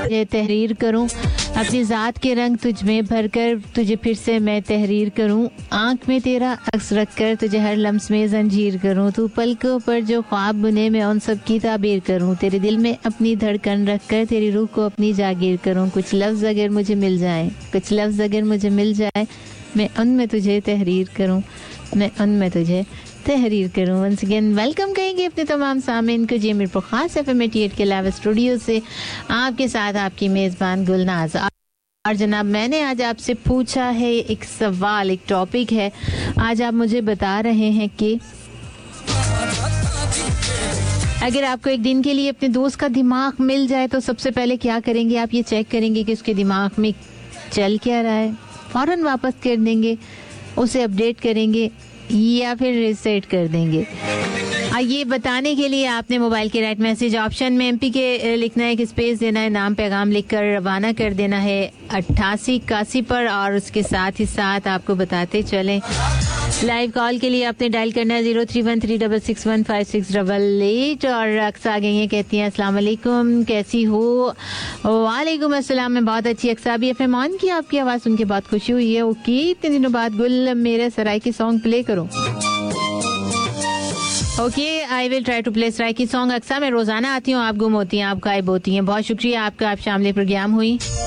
तहरीर करूं, अपनी ज़ात के रंग तुझ में भरकर तुझे फिर से मैं तहरीर करूं, आँख में तेरा अक्स रखकर तुझे हर लम्स में जंजीर करूं, तू पलकों पर जो ख्वाब बुने मैं उन सब की ताबीर करूं, तेरे दिल में अपनी धड़कन रखकर तेरी रूह को अपनी जागीर करूं, कुछ लफ्ज़ अगर मुझे मिल जाए, कुछ लफ्ज़ अगर मुझे मिल जाए, मैं उनमें तुझे तहरीर करूं, मैं उनमें तुझे तहरीर करूं। वंस अगेन वेलकम कहेंगे अपने तमाम सामीन को जी मीरपुर खास FM 88 के लाइव स्टूडियो से, आपके साथ आपकी मेज़बान गुलनाज। और जनाब, मैंने आज आपसे पूछा है एक सवाल, एक टॉपिक है। आज आप मुझे बता रहे हैं कि अगर आपको एक दिन के लिए अपने दोस्त का दिमाग मिल जाए तो सबसे पहले क्या करेंगे? आप ये चेक करेंगे कि उसके दिमाग में चल क्या रहा है, फौरन वापस कर देंगे, उसे अपडेट करेंगे या फिर रिसेट कर देंगे? ये बताने के लिए आपने मोबाइल के राइट मैसेज ऑप्शन में MP के लिखना है, एक स्पेस देना है, नाम पैगाम लिखकर रवाना कर देना है 8881 पर, और उसके साथ ही साथ आपको बताते चलें लाइव कॉल के लिए आपने डायल करना है 0313661568 और अक्सा आ गई हैं, कहती हैं अस्सलाम वालेकुम, कैसी हो? वालेकुम अस्सलाम, मैं बहुत अच्छी। अक्सा भी FM ऑन की, आपकी आवाज़ सुन के बहुत खुशी हुई है। ओके, इतने दिनों बाद गुल मेरे सराय की सॉन्ग प्ले करो। Okay, I will try to play सराय की सॉन्ग। अक्सा, मैं रोजाना आती हूँ, आप गुम होती हैं, आप गायब होती हैं। बहुत शुक्रिया आपका, आप शामिल प्रोग्राम हुई।